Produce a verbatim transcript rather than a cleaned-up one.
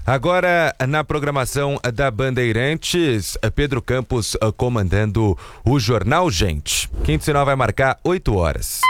Agora, na programação da Bandeirantes, Pedro Campos comandando o Jornal Gente. Quinto sinal vai marcar oito horas.